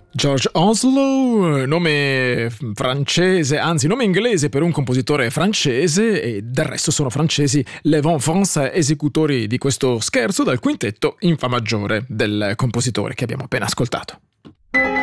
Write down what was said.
George Oslo, nome francese, anzi nome inglese per un compositore francese, e del resto sono francesi les enfants esecutori di questo scherzo dal quintetto in fa maggiore del compositore che abbiamo appena ascoltato.